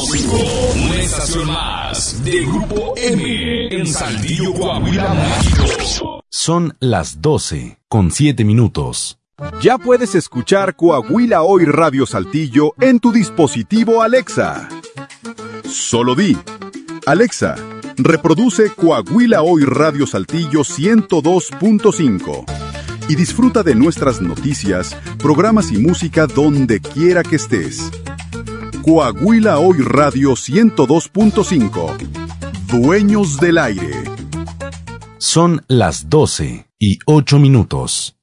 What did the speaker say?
100.5, una estación más de Grupo M en Saltillo, Coahuila, México. Son las 12:07. Ya puedes escuchar Coahuila Hoy Radio Saltillo en tu dispositivo Alexa. Solo di: Alexa, reproduce Coahuila Hoy Radio Saltillo 102.5 y disfruta de nuestras noticias, programas y música donde quiera que estés. Coahuila Hoy Radio 102.5. Dueños del aire. Son las 12:08.